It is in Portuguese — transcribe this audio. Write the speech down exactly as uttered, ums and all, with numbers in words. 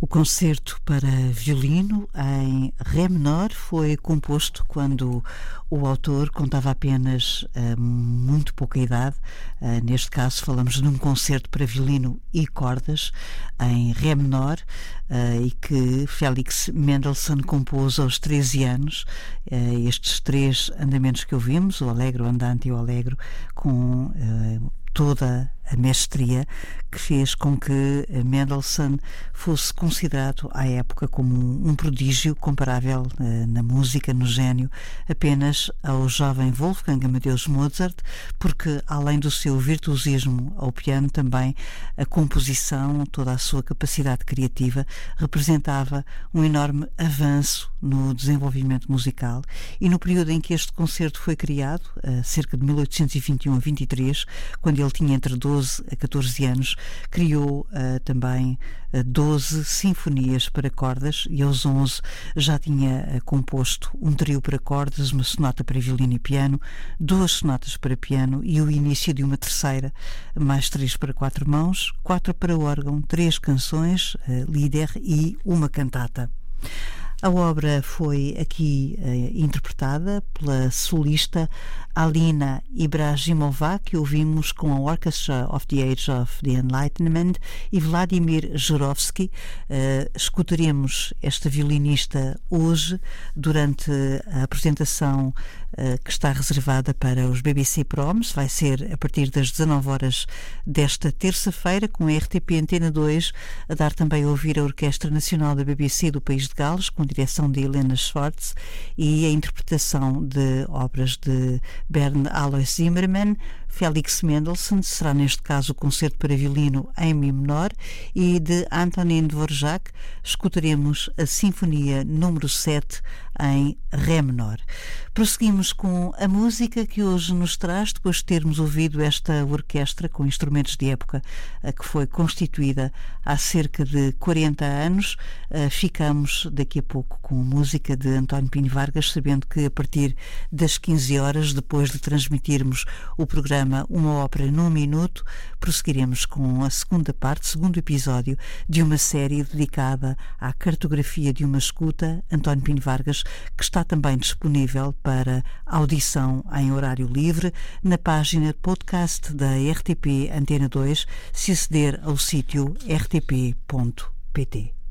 O concerto para violino em Ré menor foi composto quando o autor contava apenas uh, muito pouca idade. Uh, neste caso falamos de um concerto para violino e cordas em Ré menor uh, e que Félix Mendelssohn compôs aos treze anos. Uh, estes três andamentos que ouvimos, o Allegro, o Andante e o Allegro, com uh, toda a mestria que fez com que Mendelssohn fosse considerado à época como um prodígio comparável uh, na música, no gênio, apenas ao jovem Wolfgang Amadeus Mozart, porque além do seu virtuosismo ao piano, também a composição, toda a sua capacidade criativa representava um enorme avanço no desenvolvimento musical. E no período em que este concerto foi criado, uh, cerca de mil oitocentos e vinte e um a vinte e três, quando ele tinha entre doze a catorze anos, criou uh, também uh, doze sinfonias para cordas e aos onze já tinha uh, composto um trio para cordas, uma sonata para violino e piano, duas sonatas para piano e o início de uma terceira, mais três para quatro mãos, quatro para órgão, três canções, uh, Lieder e uma cantata. A obra foi aqui eh, interpretada pela solista Alina Ibrahimova, que ouvimos com a Orchestra of the Age of the Enlightenment, e Vladimir Jurovsky. Eh, escutaremos esta violinista hoje durante a apresentação eh, que está reservada para os B B C Proms. Vai ser a partir das dezanove horas desta terça-feira, com a R T P Antena dois, a dar também a ouvir a Orquestra Nacional da B B C do País de Gales, com direção de Helena Schwartz, e a interpretação de obras de Bernd Alois Zimmermann. Félix Mendelssohn será neste caso o concerto para violino em Mi menor, e de Antonin Dvorak escutaremos a Sinfonia número sete em Ré menor. Prosseguimos com a música que hoje nos traz, depois de termos ouvido esta orquestra com instrumentos de época, a que foi constituída há cerca de quarenta anos. Ficamos daqui a pouco com música de António Pinho Vargas, sabendo que a partir das quinze horas, depois de transmitirmos o programa Uma Ópera num Minuto, prosseguiremos com a segunda parte, segundo episódio de uma série dedicada à cartografia de uma escuta, António Pinho Vargas, que está também disponível para audição em horário livre na página podcast da R T P Antena dois, se aceder ao sítio r t p ponto p t.